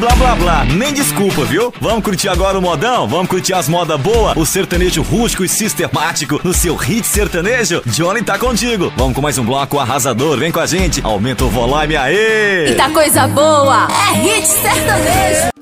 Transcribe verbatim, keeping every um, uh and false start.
blá blá blá. Nem desculpa, viu? Vamos curtir agora o modão? Vamos curtir as modas boas? O sertanejo rústico e sistemático no seu hit sertanejo? Johnny tá contigo. Vamos com mais um bloco arrasador. Vem com a gente. Aumenta o volume, aê! E tá coisa boa, é hit sertanejo.